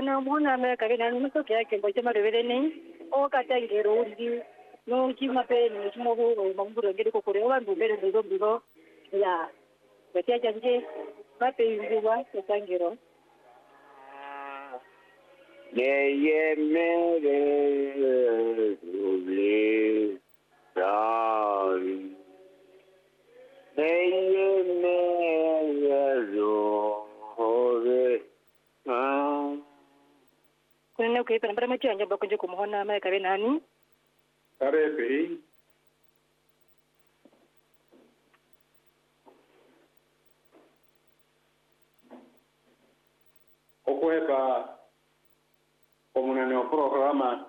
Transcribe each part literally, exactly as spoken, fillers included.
kuna mwana me ka na no so ke ke bo chama revele nei o ka ta ngero ndi no kima pe ni mo go mo go ngere ko kore wa ndu bere ndo ndo ya betia janje ba pe yuwa ko tangero ye ye me re ule dan ye ye me zo hore ah kuna ko ipana bara machi anja ba kunje ko mohona ma ka nani are pe okuepa komunane o programa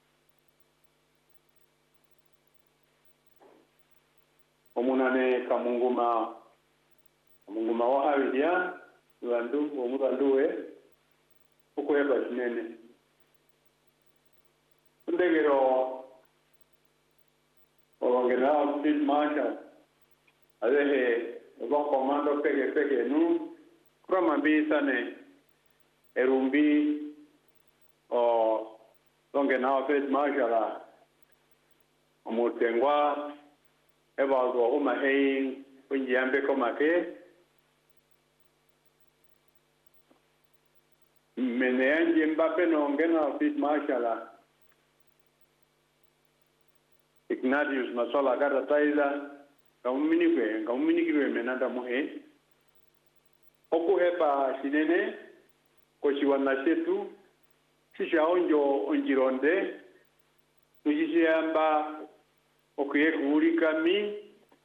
omunane kamunguma kamunguma wa hawidia wandu omuranduwe okuepa kinene ndegero olongera fit marshal adehe ba komando pege pege nu kroma bisane erumbi o donge na fit marshal omutengwa evaldo uma hei unjambe komake menenje mbape no ngena fit marshal Ignatius Masola kata taiza kaumini kwe kaumini kiwe menanda muhe okuhepa sinene kochiwana setu shisha onjo onjironde nujisiamba okuye kuulika mi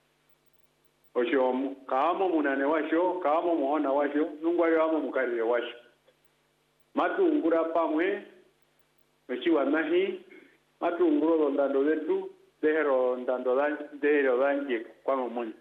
osho kamo munane washo kamo muhona washo nungwayo amo mukarire washo matungura pamwe ochiwana hi matunguro ndando letu dehero ndando dan dehero danje kwa mumuni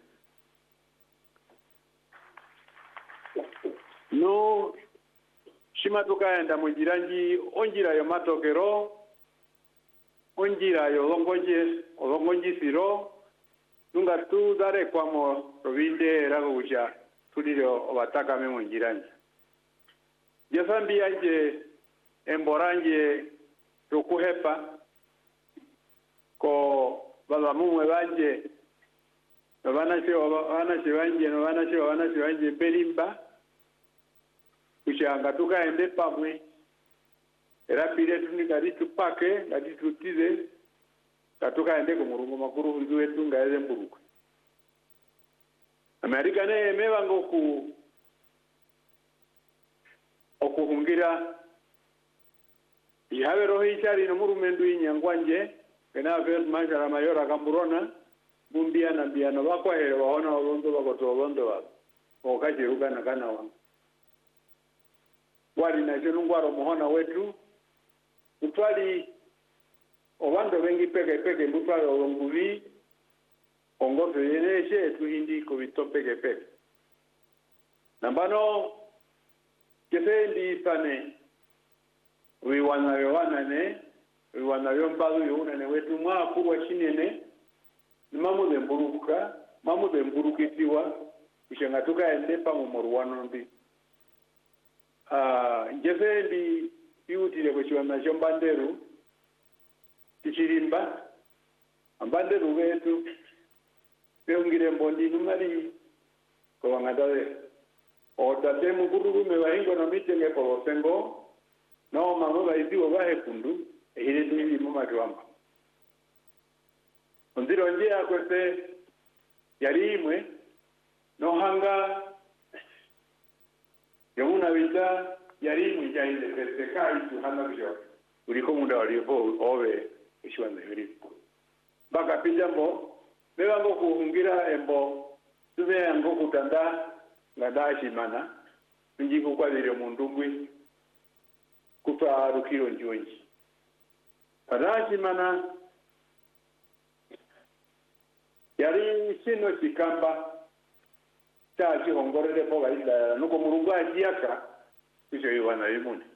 no shima tukaenda mujiranji onjira yo matokero onjira yo longoje olongoji siro nunga tu dare kwa mo rovinde raguja tuliro obataka me mujiranji yasambi anje emboranje tukuhepa ko baba mumwe banje bana se bana se banje no bana se bana se banje belimba kushanga tukaende pamwe era pile tunikari tupake ngati tutize katukaende ku murungu makuru ndu wetu ngaeze mburuku Amerika ne mebango ku okuhungira ihawe roho ichari no murumendu inyangwanje kena vel majara mayora kamburona bumbia na biano bakwa hele waona wabondo bakoto wabondo wa okaje ugana kana wa wali na jonungwaro muhona wetu utwali obando bengi peke peke mutwali olonguvi ongofe yeneshe tuhindi ko bitopeke peke nambano kesendi sane wiwana wiwana ne wiwana yombalo yona ne wetu mwa kuwa chinene mamu zemburuka mamu zemburukitiwa kushanga tukaende pa mumurwano ndi ah ngesendi yutire ko chiwana chombanderu tichirimba ambanderu wetu beungire mbondi numari ko wangadale o tatemu kurume wahingo na mitenge ko sengo no mama baiziwo bahe kundu ehire ni mama twamba ondiro nje akwese yari imwe no hanga yamuna vita yari imwe jainde pese kai tu hanga bjo uliko munda walipo owe ishwanda yuri baka pijambo bebango kuhungira embo tuve ngo kutanda ngadashi mana njiko kwa lile mundungwi kupa rukiro njonji adashi mana yari sino chikamba cha chihongorere po gaida nuko murungu ajiaka kisho yiwana yimuni